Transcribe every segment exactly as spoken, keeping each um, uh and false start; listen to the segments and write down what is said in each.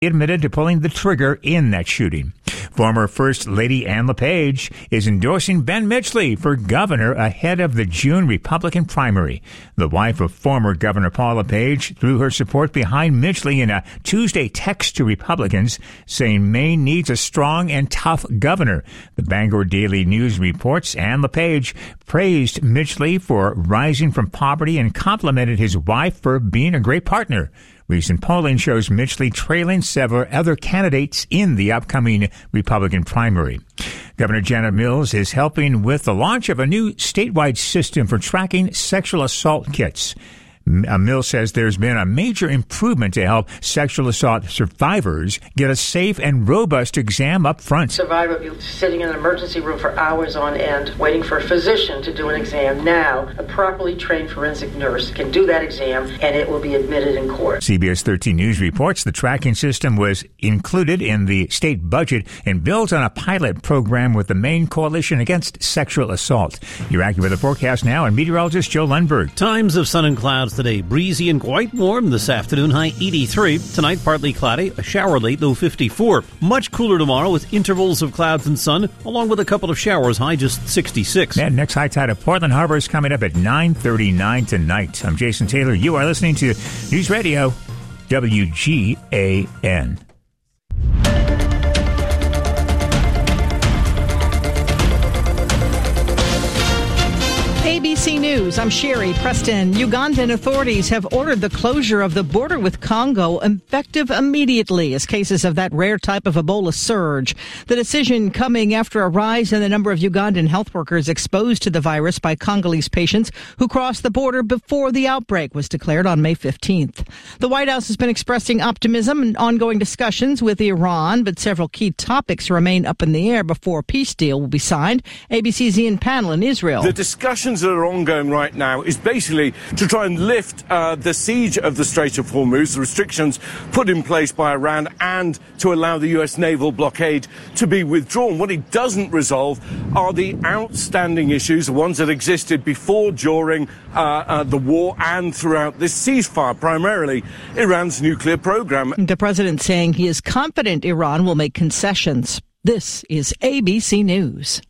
admitted to pulling the trigger in that shooting. Former First Lady Ann LePage is endorsing Ben Mitchley for governor ahead of the June Republican primary. The wife of former Governor Paul LePage threw her support behind Mitchley in a Tuesday text to Republicans, saying Maine needs a strong and tough governor. The Bangor Daily News reports Ann LePage praised Mitchley for rising from poverty and complimented his wife for being a great partner. Recent polling shows Mitchley trailing several other candidates in the upcoming Republican primary. Governor Janet Mills is helping with the launch of a new statewide system for tracking sexual assault kits. Mills says there's been a major improvement to help sexual assault survivors get a safe and robust exam up front. Survivor will be sitting in an emergency room for hours on end, waiting for a physician to do an exam. Now, a properly trained forensic nurse can do that exam, and it will be admitted in court. C B S thirteen News reports the tracking system was included in the state budget and built on a pilot program with the Maine Coalition Against Sexual Assault. You're accurate with the forecast now, and meteorologist Joe Lundberg. Times of sun and clouds today. Breezy and quite warm this afternoon, high eighty-three. Tonight, partly cloudy, a shower late, low fifty-four. Much cooler tomorrow with intervals of clouds and sun, along with a couple of showers, high just sixty-six. And next high tide of Portland Harbor is coming up at nine thirty-nine tonight. I'm Jason Taylor. You are listening to News Radio W G A N. A B C News, I'm Sherry Preston. Ugandan authorities have ordered the closure of the border with Congo effective immediately as cases of that rare type of Ebola surge. The decision coming after a rise in the number of Ugandan health workers exposed to the virus by Congolese patients who crossed the border before the outbreak was declared on May fifteenth. The White House has been expressing optimism and ongoing discussions with Iran, but several key topics remain up in the air before a peace deal will be signed. A B C's Ian Pannell in Israel. The discussions that are ongoing right now is basically to try and lift uh, the siege of the Strait of Hormuz, the restrictions put in place by Iran, and to allow the U S naval blockade to be withdrawn. What it doesn't resolve are the outstanding issues, the ones that existed before, during uh, uh, the war and throughout this ceasefire, primarily Iran's nuclear program. The president saying he is confident Iran will make concessions. This is A B C News.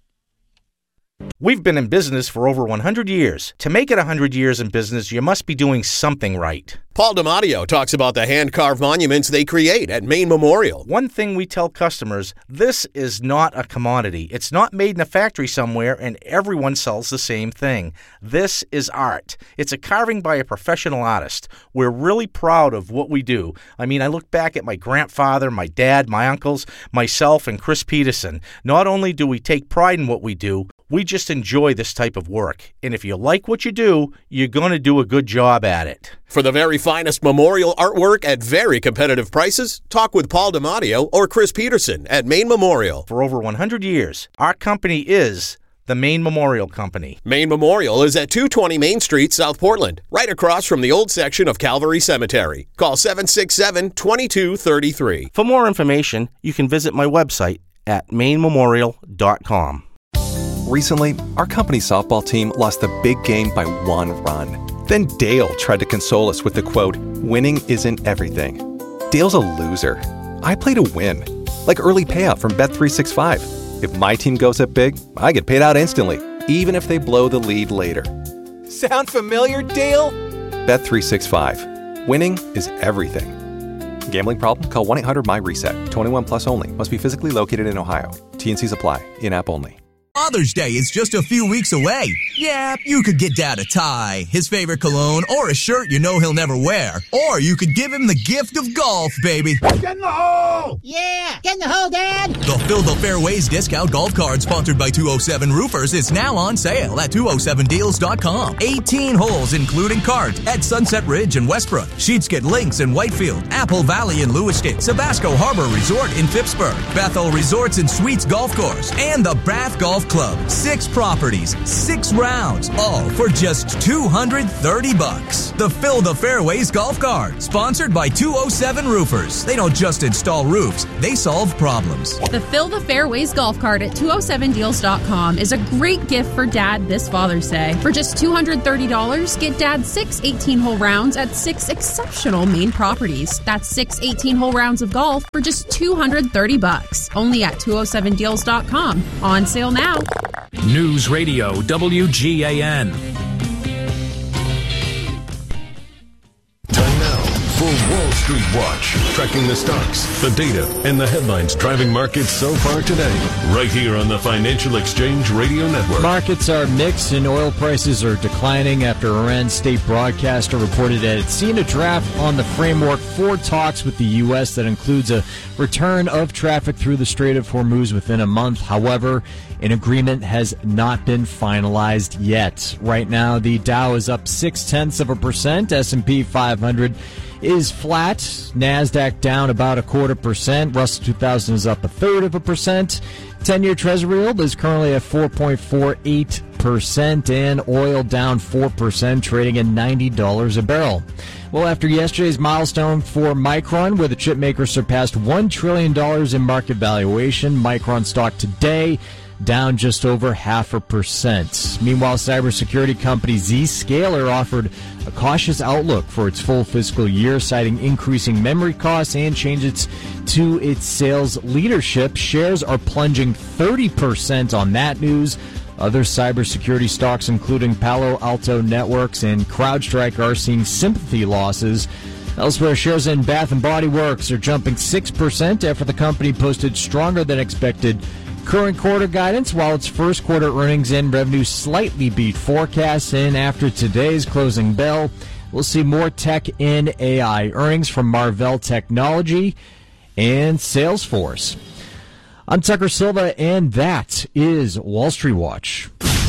We've been in business for over one hundred years. To make it one hundred years in business, you must be doing something right. Paul DiMatteo talks about the hand-carved monuments they create at Maine Memorial. One thing we tell customers, this is not a commodity. It's not made in a factory somewhere and everyone sells the same thing. This is art. It's a carving by a professional artist. We're really proud of what we do. I mean, I look back at my grandfather, my dad, my uncles, myself, and Chris Peterson. Not only do we take pride in what we do, we just enjoy this type of work. And if you like what you do, you're going to do a good job at it. For the very finest memorial artwork at very competitive prices, talk with Paul DiMatteo or Chris Peterson at Maine Memorial. For over one hundred years, our company is the Maine Memorial Company. Maine Memorial is at two twenty Main Street, South Portland, right across from the old section of Calvary Cemetery. Call seven six seven, two two three three. For more information, you can visit my website at maine memorial dot com. Recently, our company's softball team lost the big game by one run. Then Dale tried to console us with the quote, "Winning isn't everything." Dale's a loser. I play to win. Like early payout from Bet three sixty-five. If my team goes up big, I get paid out instantly, even if they blow the lead later. Sound familiar, Dale? Bet three sixty-five. Winning is everything. Gambling problem? Call one eight hundred M Y reset. twenty-one plus only. Must be physically located in Ohio. T and Cs apply. In-app only. Father's Day is just a few weeks away. Yeah, you could get Dad a tie, his favorite cologne, or a shirt you know he'll never wear. Or you could give him the gift of golf, baby. Get in the hole! Yeah, get in the hole, Dad! The Fill the Fairways discount golf card sponsored by two oh seven Roofers is now on sale at two oh seven deals dot com. eighteen holes including cards at Sunset Ridge in Westbrook, Sheetsket Links in Whitefield, Apple Valley in Lewiston, Sabasco Harbor Resort in Phippsburg, Bethel Resorts and Suites Golf Course, and the Bath Golf Golf Club, six properties, six rounds, all for just two hundred thirty bucks. The Fill the Fairways Golf Cart, sponsored by two oh seven Roofers. They don't just install roofs, they solve problems. The Fill the Fairways Golf Cart at two oh seven deals dot com is a great gift for Dad this Father's Day. For just two hundred thirty dollars, get Dad six eighteen-hole rounds at six exceptional Maine properties. That's six eighteen-hole rounds of golf for just two hundred thirty bucks. Only at two oh seven deals dot com. On sale now. News Radio W G A N. Time now for Wall Street Watch, tracking the stocks, the data, and the headlines driving markets so far today, right here on the Financial Exchange Radio Network. Markets are mixed and oil prices are declining after Iran's state broadcaster reported that it's seen a draft on the framework for talks with the U S that includes a return of traffic through the Strait of Hormuz within a month. However, an agreement has not been finalized yet. Right now, the Dow is up six-tenths of a percent. S and P five hundred is flat. NASDAQ down about a quarter percent. Russell two thousand is up a third of a percent. ten-year Treasury yield is currently at four point four eight percent, and oil down four percent, trading at ninety dollars a barrel. Well, after yesterday's milestone for Micron, where the chip maker surpassed one trillion dollars in market valuation, Micron stock today down just over half a percent. Meanwhile, cybersecurity company Zscaler offered a cautious outlook for its full fiscal year, citing increasing memory costs and changes to its sales leadership. Shares are plunging thirty percent on that news. Other cybersecurity stocks, including Palo Alto Networks and CrowdStrike, are seeing sympathy losses. Elsewhere, shares in Bath and Body Works are jumping six percent after the company posted stronger than expected current quarter guidance, while its first quarter earnings and revenue slightly beat forecasts. And after today's closing bell, we'll see more tech and A I earnings from Marvell Technology and Salesforce. I'm Tucker Silva, and that is Wall Street Watch.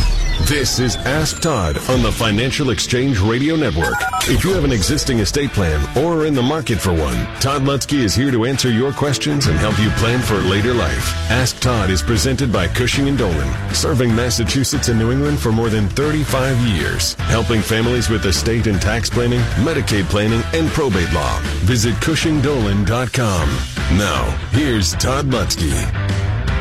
This is Ask Todd on the Financial Exchange Radio Network. If you have an existing estate plan or are in the market for one, Todd Lutzke is here to answer your questions and help you plan for later life. Ask Todd is presented by Cushing and Dolan, serving Massachusetts and New England for more than thirty-five years, helping families with estate and tax planning, Medicaid planning, and probate law. Visit Cushing Dolan dot com. Now, here's Todd Lutzke.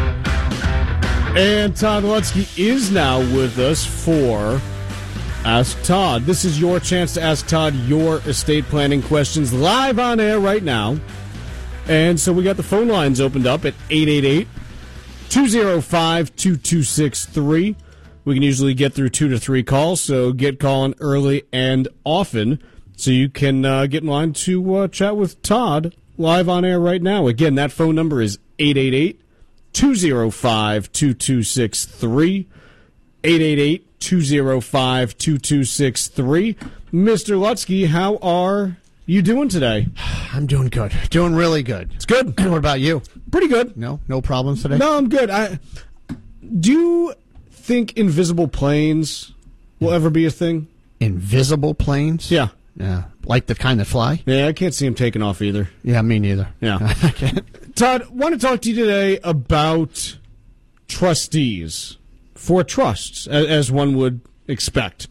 And Todd Lutzke is now with us for Ask Todd. This is your chance to ask Todd your estate planning questions live on air right now. And so we got the phone lines opened up at eight eight eight, two oh five, two two six three. We can usually get through two to three calls, so get calling early and often so you can uh, get in line to uh, chat with Todd live on air right now. Again, that phone number is eight eight eight, two oh five, two two six three, eight eight eight, two oh five, two two six three. Mister Lutzke, how are you doing today? I'm doing good. Doing really good. It's good. What about you? Pretty good. No, no problems today? No, I'm good. I do you think invisible planes will ever be a thing? Invisible planes? Yeah. Yeah. Like the kind that fly? Yeah, I can't see them taking off either. Yeah, me neither. Yeah. I can't. Todd, want to talk to you today about trustees for trusts, as one would expect.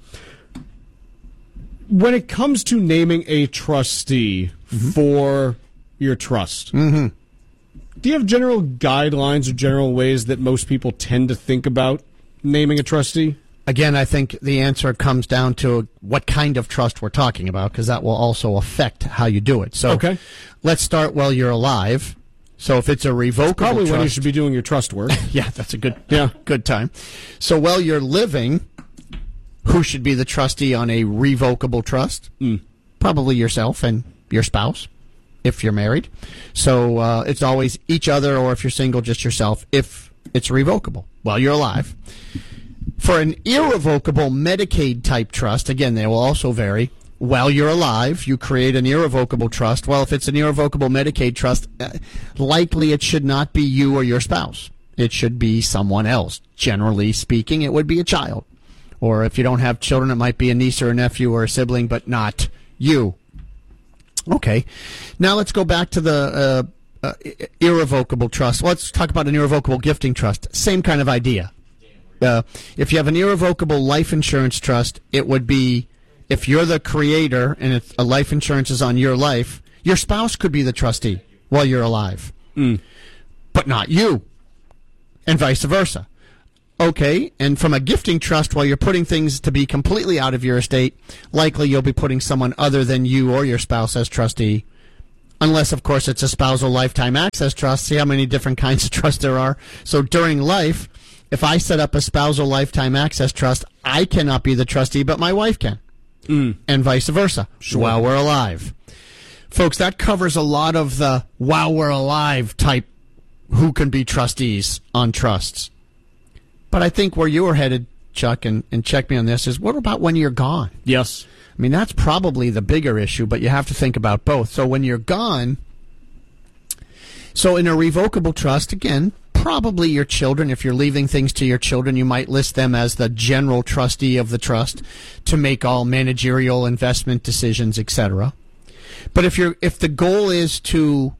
When it comes to naming a trustee mm-hmm. for your trust, mm-hmm. do you have general guidelines or general ways that most people tend to think about naming a trustee? Again, I think the answer comes down to what kind of trust we're talking about, because that will also affect how you do it. So okay. Let's start while you're alive. So if it's a revocable that's probably trust, when you should be doing your trust work. Yeah, that's a good, yeah. good time. So while you're living, who should be the trustee on a revocable trust? Mm. Probably yourself and your spouse, if you're married. So uh, it's always each other, or if you're single, just yourself, if it's revocable while you're alive. For an irrevocable Medicaid-type trust, again, they will also vary. While you're alive, you create an irrevocable trust. Well, if it's an irrevocable Medicaid trust, uh, likely it should not be you or your spouse. It should be someone else. Generally speaking, it would be a child. Or if you don't have children, it might be a niece or a nephew or a sibling, but not you. Okay. Now let's go back to the uh, uh, irrevocable trust. Let's talk about an irrevocable gifting trust. Same kind of idea. Uh, if you have an irrevocable life insurance trust, it would be, if you're the creator and if a life insurance is on your life, your spouse could be the trustee while you're alive. Mm. But not you. And vice versa. Okay, and from a gifting trust, while you're putting things to be completely out of your estate, likely you'll be putting someone other than you or your spouse as trustee. Unless, of course, it's a spousal lifetime access trust. See how many different kinds of trusts there are. So during life, if I set up a spousal lifetime access trust, I cannot be the trustee, but my wife can. Mm. And vice versa, sure. while we're alive. Folks, that covers a lot of the while we're alive type who can be trustees on trusts. But I think where you were headed, Chuck, and, and check me on this, is what about when you're gone? Yes. I mean, that's probably the bigger issue, but you have to think about both. So when you're gone, so in a revocable trust, again, probably your children, if you're leaving things to your children, you might list them as the general trustee of the trust to make all managerial investment decisions, et cetera. But if you're if the goal is to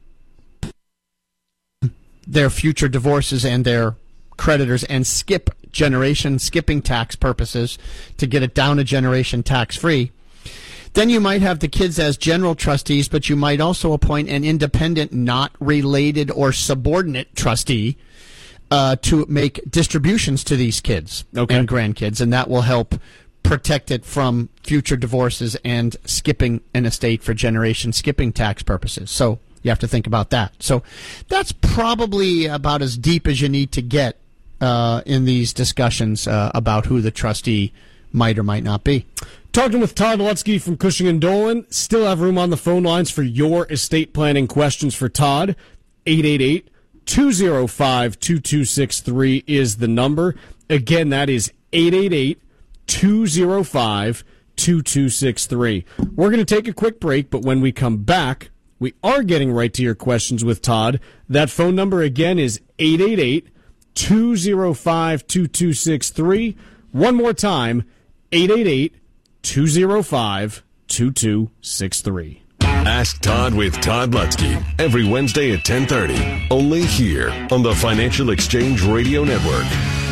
their future divorces and their creditors and skip generation skipping tax purposes to get it down a generation tax free, then you might have the kids as general trustees, but you might also appoint an independent, not related or subordinate trustee uh, to make distributions to these kids okay. and grandkids, and that will help protect it from future divorces and skipping an estate for generation skipping tax purposes. So you have to think about that. So that's probably about as deep as you need to get uh, in these discussions uh, about who the trustee might or might not be. Talking with Todd Lutzke from Cushing and Dolan. Still have room on the phone lines for your estate planning questions for Todd. eight eight eight, two oh five, two two six three is the number. Again, that is eight eight eight, two oh five, two two six three. We're going to take a quick break, but when we come back, we are getting right to your questions with Todd. That phone number again is eight eight eight, two oh five, two two six three. One more time, eight eight eight, two oh five, two two six three. Ask Todd with Todd Lutzke every Wednesday at ten thirty, only here on the Financial Exchange Radio Network.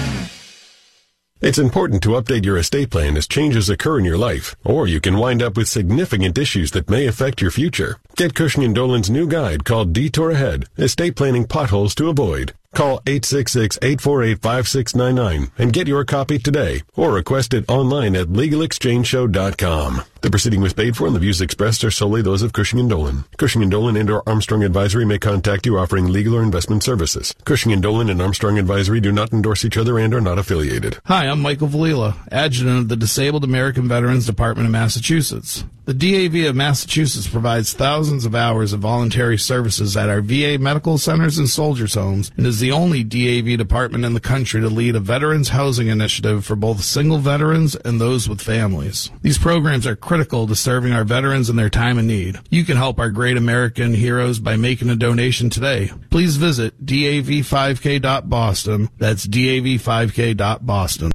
It's important to update your estate plan as changes occur in your life, or you can wind up with significant issues that may affect your future. Get Cushing and Dolan's new guide called Detour Ahead, Estate Planning Potholes to Avoid. Call eight six six, eight four eight, five six nine nine and get your copy today, or request it online at legal exchange show dot com. The proceeding was paid for and the views expressed are solely those of Cushing and Dolan. Cushing and Dolan and or Armstrong Advisory may contact you offering legal or investment services. Cushing and Dolan and Armstrong Advisory do not endorse each other and are not affiliated. Hi, I'm Michael Valila, Adjutant of the Disabled American Veterans Department of Massachusetts. The D A V of Massachusetts provides thousands of hours of voluntary services at our V A medical centers and soldiers' homes and is the only D A V department in the country to lead a veterans housing initiative for both single veterans and those with families. These programs are critical to serving our veterans in their time of need. You can help our great American heroes by making a donation today. Please visit D A V five K dot Boston. That's D A V five K dot Boston.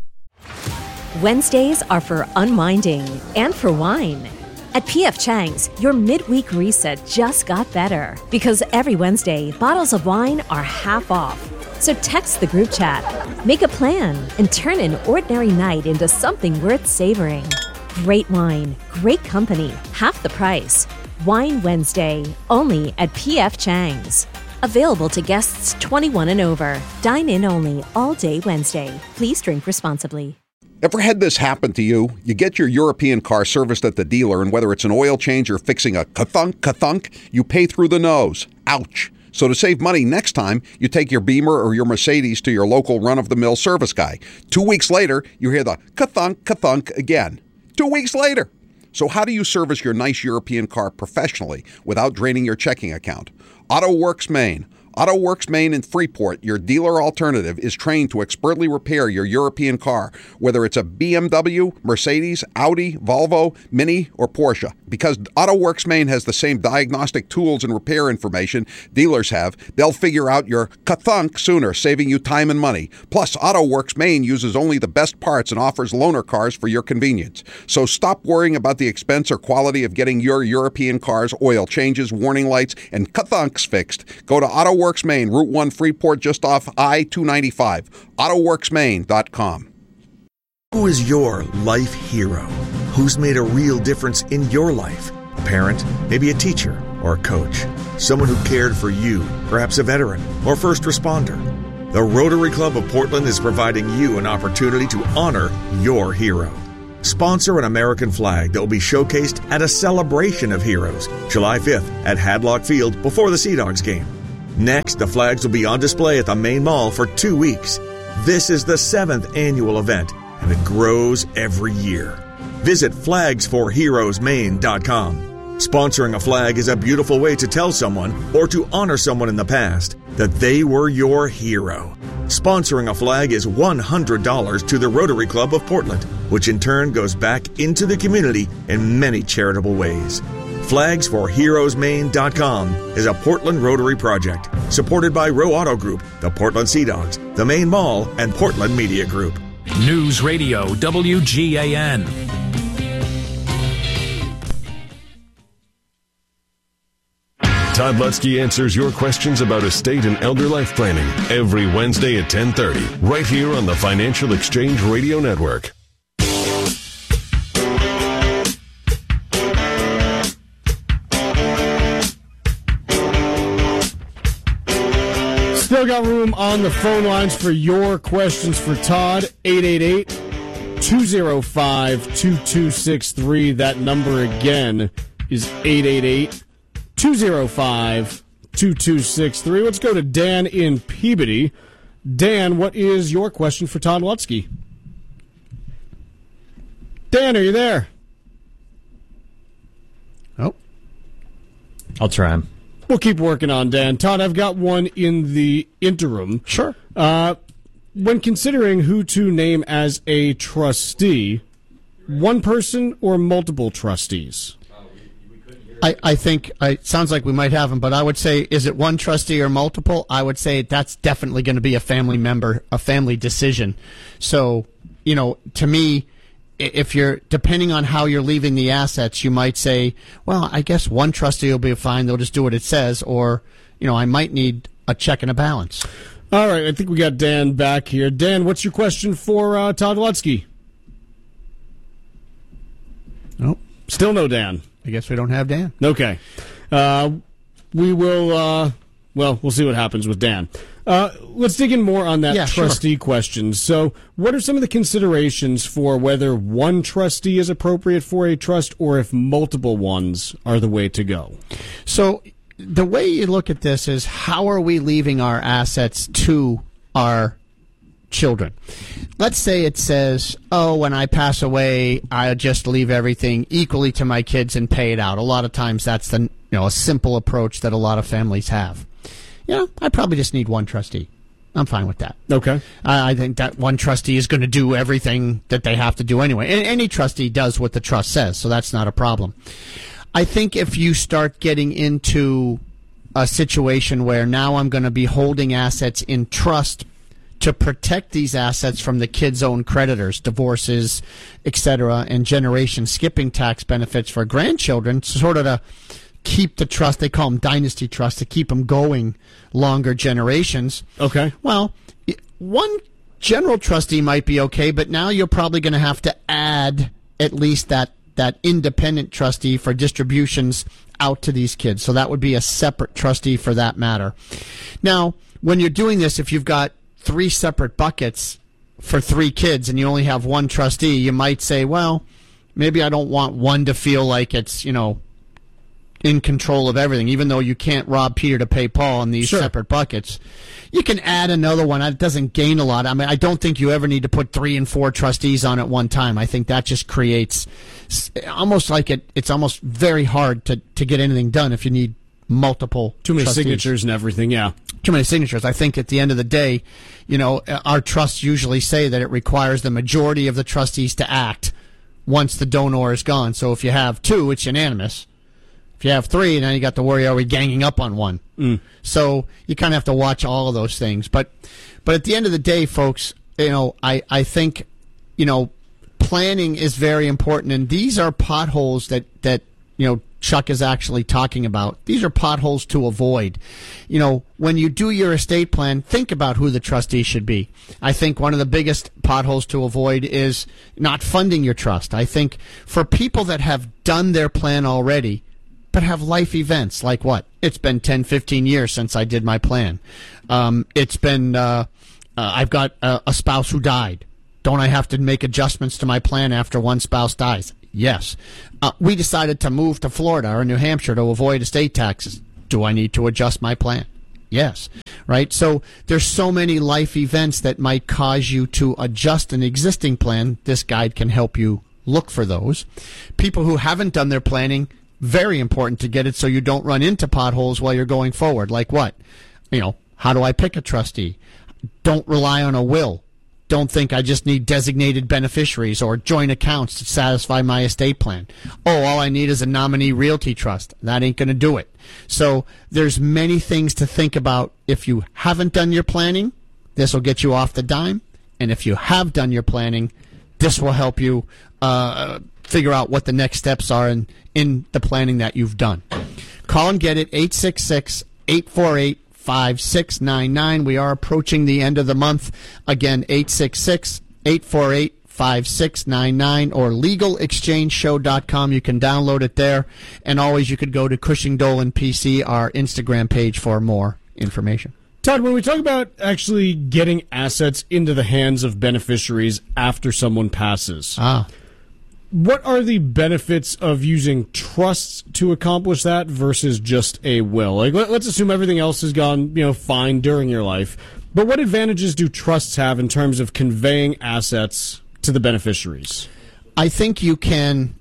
Wednesdays are for unwinding and for wine. At P F Chang's, your midweek reset just got better because every Wednesday, bottles of wine are half off. So text the group chat, make a plan, and turn an ordinary night into something worth savoring. Great wine, great company, half the price. Wine Wednesday, only at P F Chang's. Available to guests twenty-one and over. Dine in only all day Wednesday. Please drink responsibly. Ever had this happen to you? You get your European car serviced at the dealer, and whether it's an oil change or fixing a ka-thunk, ka-thunk, you pay through the nose. Ouch. So to save money next time, you take your Beamer or your Mercedes to your local run-of-the-mill service guy. Two weeks later, you hear the ka-thunk, ka-thunk again. Two weeks later. So how do you service your nice European car professionally without draining your checking account? AutoWorks Maine. AutoWorks Maine in Freeport, your dealer alternative, is trained to expertly repair your European car, whether it's a B M W, Mercedes, Audi, Volvo, Mini, or Porsche. Because AutoWorks Maine has the same diagnostic tools and repair information dealers have, they'll figure out your ka-thunk sooner, saving you time and money. Plus, AutoWorks Maine uses only the best parts and offers loaner cars for your convenience. So stop worrying about the expense or quality of getting your European car's oil changes, warning lights, and ka-thunks fixed. Go to AutoWorks AutoWorks Maine, Route one Freeport, just off I two ninety-five. auto works maine dot com. Who is your life hero? Who's made a real difference in your life? A parent, maybe a teacher, or a coach. Someone who cared for you, perhaps a veteran or first responder. The Rotary Club of Portland is providing you an opportunity to honor your hero. Sponsor an American flag that will be showcased at a celebration of heroes, July fifth at Hadlock Field before the Sea Dogs game. Next, the flags will be on display at the Main Mall for two weeks. This is the seventh annual event, and it grows every year. Visit flags for heroes maine dot com. Sponsoring a flag is a beautiful way to tell someone, or to honor someone in the past, that they were your hero. Sponsoring a flag is one hundred dollars to the Rotary Club of Portland, which in turn goes back into the community in many charitable ways. flags for heroes maine dot com is a Portland Rotary project supported by Row Auto Group, the Portland Sea Dogs, the Main Mall, and Portland Media Group. News Radio W G A N. Todd Lutzke answers your questions about estate and elder life planning every Wednesday at ten thirty, right here on the Financial Exchange Radio Network. Still got room on the phone lines for your questions for Todd. eight eight eight, two oh five, two two six three. That number again is eight eight eight, two oh five, two two six three. Let's go to Dan in Peabody. Dan, what is your question for Todd Lutzke? Dan, are you there? Oh. I'll try him. We'll keep working on Dan. Todd, I've got one in the interim. Sure. Uh, when considering who to name as a trustee, one person or multiple trustees? I, I think uh, it sounds like we might have them, but I would say, is it one trustee or multiple? I would say that's definitely going to be a family member, a family decision. So, you know, to me, if you're, depending on how you're leaving the assets, you might say, well, I guess one trustee will be fine. They'll just do what it says. Or, you know, I might need a check and a balance. All right. I think we got Dan back here. Dan, what's your question for uh, Todd Lutzke? Nope. Still no Dan. I guess we don't have Dan. Okay. Uh, we will, uh, well, we'll see what happens with Dan. Uh, let's dig in more on that yeah, trustee sure. question. So what are some of the considerations for whether one trustee is appropriate for a trust or if multiple ones are the way to go? So the way you look at this is, how are we leaving our assets to our children? Let's say it says, oh, when I pass away, I'll just leave everything equally to my kids and pay it out. A lot of times that's the, you know, a simple approach that a lot of families have. You know, I probably just need one trustee. I'm fine with that. Okay. I, I think that one trustee is going to do everything that they have to do anyway. And any trustee does what the trust says, so that's not a problem. I think if you start getting into a situation where now I'm going to be holding assets in trust to protect these assets from the kids' own creditors, divorces, et cetera, and generation skipping tax benefits for grandchildren, sort of to keep the trust, they call them dynasty trusts, to keep them going longer generations. Okay. Well, one general trustee might be okay, but now you're probably going to have to add at least that, that independent trustee for distributions out to these kids. So that would be a separate trustee for that matter. Now, when you're doing this, if you've got three separate buckets for three kids and you only have one trustee, you might say, well, maybe I don't want one to feel like it's, you know, in control of everything, even though you can't rob Peter to pay Paul in these sure. separate buckets. You can add another one. It doesn't gain a lot. I mean, I don't think you ever need to put three and four trustees on at one time. I think that just creates almost like it. It's almost very hard to, to get anything done if you need multiple Too many trustees. signatures and everything, yeah. Too many signatures. I think at the end of the day, you know, our trusts usually say that it requires the majority of the trustees to act once the donor is gone. So if you have two, it's unanimous. If you have three, then you got to worry, are we ganging up on one? Mm. So you kind of have to watch all of those things. But but at the end of the day, folks, you know, I, I think, you know, planning is very important. And these are potholes that, that, you know, Chuck is actually talking about. These are potholes to avoid. You know, when you do your estate plan, think about who the trustee should be. I think one of the biggest potholes to avoid is not funding your trust. I think for people that have done their plan already, but have life events like what? It's been ten, fifteen years since I did my plan. Um, it's been, uh, uh, I've got a, a spouse who died. Don't I have to make adjustments to my plan after one spouse dies? Yes. Uh, we decided to move to Florida or New Hampshire to avoid estate taxes. Do I need to adjust my plan? Yes. Right? So there's so many life events that might cause you to adjust an existing plan. This guide can help you look for those. People who haven't done their planning, very important to get it so you don't run into potholes while you're going forward. Like what? You know, how do I pick a trustee? Don't rely on a will. Don't think I just need designated beneficiaries or joint accounts to satisfy my estate plan. Oh, all I need is a nominee realty trust. That ain't going to do it. So there's many things to think about. If you haven't done your planning, this will get you off the dime. And if you have done your planning, this will help you uh, figure out what the next steps are in, in the planning that you've done. Call and get it, eight six six, eight four eight, five six nine nine. We are approaching the end of the month. Again, eight six six, eight four eight, five six nine nine or legal exchange show dot com. You can download it there. And always you could go to Cushing Dolan P C, our Instagram page, for more information. Todd, when we talk about actually getting assets into the hands of beneficiaries after someone passes, ah. what are the benefits of using trusts to accomplish that versus just a will? Like, let, let's assume everything else has gone, you know, fine during your life. But what advantages do trusts have in terms of conveying assets to the beneficiaries? I think you can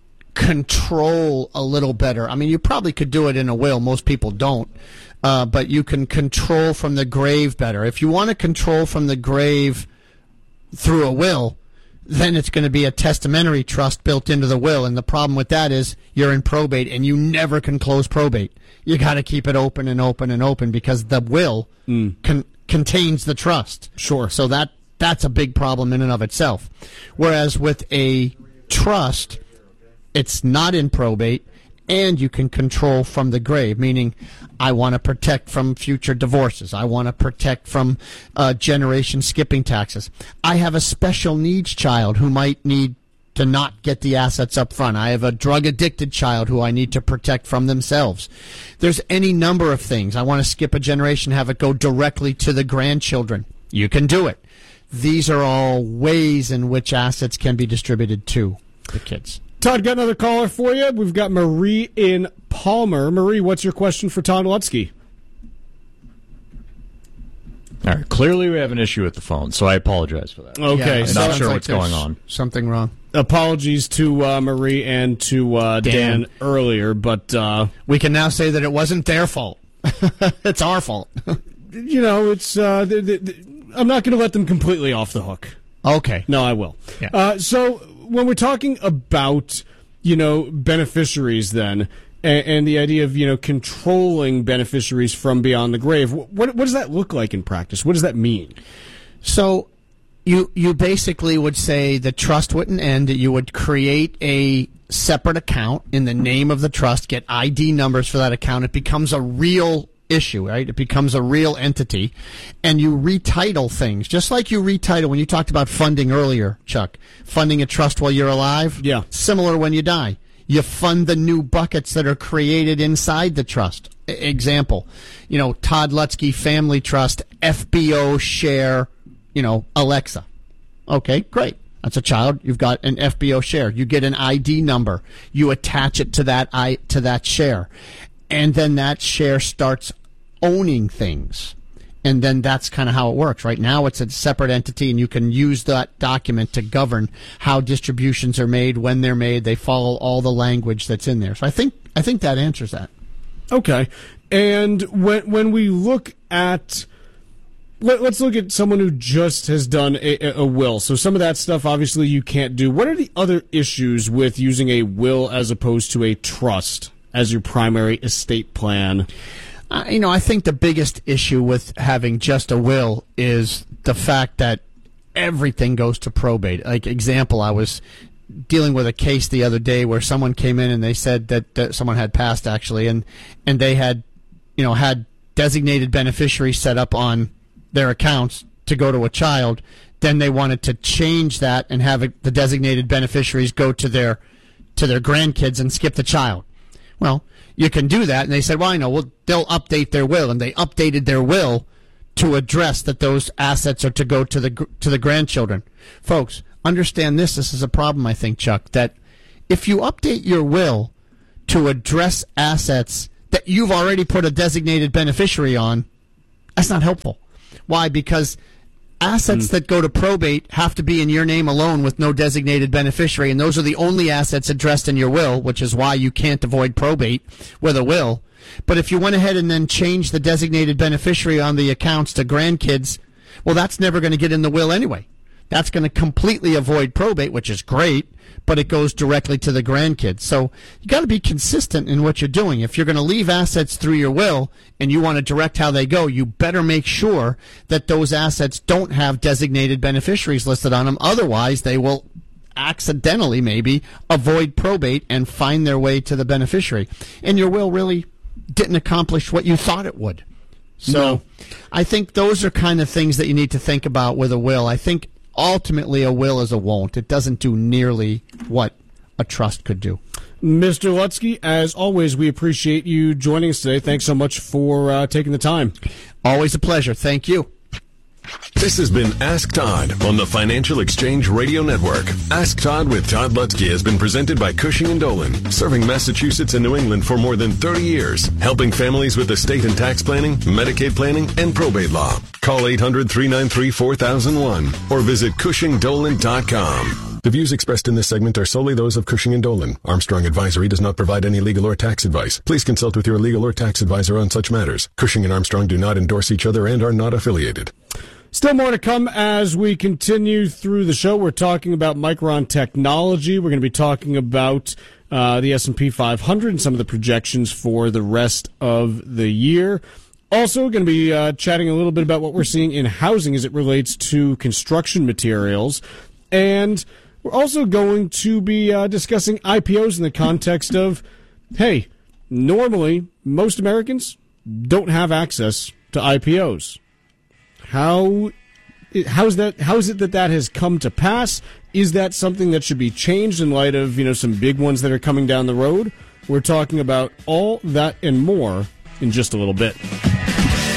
control a little better. I mean, you probably could do it in a will. Most people don't. Uh, but you can control from the grave better. If you want to control from the grave through a will, then it's going to be a testamentary trust built into the will. And the problem with that is you're in probate and you never can close probate. You got to keep it open and open and open because the will mm. con- contains the trust. Sure. So that that's a big problem in and of itself. Whereas with a trust, it's not in probate and you can control from the grave, meaning I want to protect from future divorces. I want to protect from uh, generation skipping taxes. I have a special needs child who might need to not get the assets up front. I have a drug-addicted child who I need to protect from themselves. There's any number of things. I want to skip a generation, have it go directly to the grandchildren. You can do it. These are all ways in which assets can be distributed to the kids. Todd, got another caller for you. We've got Marie in Palmer. Marie, what's your question for Todd Lutzke? All right, clearly we have an issue with the phone, so I apologize for that. Okay. I'm not sure like what's going on. Something wrong. Apologies to uh, Marie and to uh, Dan. Dan earlier, but uh, we can now say that it wasn't their fault. It's our fault. You know, it's. Uh, th- th- th- I'm not going to let them completely off the hook. Okay. No, I will. Yeah. Uh, so when we're talking about, you know, beneficiaries then, and, and the idea of, you know, controlling beneficiaries from beyond the grave, what, what does that look like in practice? What does that mean? So you you basically would say the trust wouldn't end. You would create a separate account in the name of the trust, get I D numbers for that account. It becomes a real issue, right? It becomes a real entity, and you retitle things, just like you retitle when you talked about funding earlier, Chuck. Funding a trust while you're alive, yeah. Similar when you die. You fund the new buckets that are created inside the trust. I- example, you know, Todd Lutzke Family Trust, F B O share, you know, Alexa. Okay, great. That's a child. You've got an F B O share. You get an I D number. You attach it to that I to that share. And then that share starts owning things. And then that's kind of how it works. Right now it's a separate entity, and you can use that document to govern how distributions are made, when they're made. They follow all the language that's in there. So I think I think that answers that. Okay. And when when we look at let, let's look at someone who just has done a, a will. So some of that stuff obviously you can't do. What are the other issues with using a will as opposed to a trust as your primary estate plan? Uh, you know, I think the biggest issue with having just a will is the fact that everything goes to probate. Like, example, I was dealing with a case the other day where someone came in and they said that, that someone had passed actually, and and they had, you know, had designated beneficiaries set up on their accounts to go to a child. Then they wanted to change that and have it, the designated beneficiaries go to their to their grandkids and skip the child. Well, you can do that, and they said, well, I know, well, they'll update their will, and they updated their will to address that those assets are to go to the to the grandchildren. Folks, understand this. This is a problem, I think, Chuck, that if you update your will to address assets that you've already put a designated beneficiary on, that's not helpful. Why? Because assets mm. that go to probate have to be in your name alone with no designated beneficiary, and those are the only assets addressed in your will, which is why you can't avoid probate with a will. But if you went ahead and then changed the designated beneficiary on the accounts to grandkids, well, that's never going to get in the will anyway. That's going to completely avoid probate, which is great, but it goes directly to the grandkids. So you got to be consistent in what you're doing. If you're going to leave assets through your will and you want to direct how they go, you better make sure that those assets don't have designated beneficiaries listed on them. Otherwise, they will accidentally maybe avoid probate and find their way to the beneficiary. And your will really didn't accomplish what you thought it would. So no. I think those are kind of things that you need to think about with a will. I think ultimately a will is a won't. It doesn't do nearly what a trust could do. Mister Lutsky, as always, we appreciate you joining us today. Thanks so much for uh, taking the time. Always a pleasure. Thank you. This has been Ask Todd on the Financial Exchange Radio Network. Ask Todd with Todd Lutsky has been presented by Cushing and Dolan, serving Massachusetts and New England for more than thirty years, helping families with estate and tax planning, Medicaid planning, and probate law. Call eight hundred, three nine three, four thousand one or visit cushing dolan dot com. The views expressed in this segment are solely those of Cushing and Dolan. Armstrong Advisory does not provide any legal or tax advice. Please consult with your legal or tax advisor on such matters. Cushing and Armstrong do not endorse each other and are not affiliated. Still more to come as we continue through the show. We're talking about Micron Technology. We're going to be talking about uh, the S and P five hundred and some of the projections for the rest of the year. Also, going to be uh, chatting a little bit about what we're seeing in housing as it relates to construction materials. And we're also going to be uh, discussing I P Os in the context of, hey, normally most Americans don't have access to I P Os. How how is that? How is it that that has come to pass? Is that something that should be changed in light of, you know, some big ones that are coming down the road? We're talking about all that and more in just a little bit.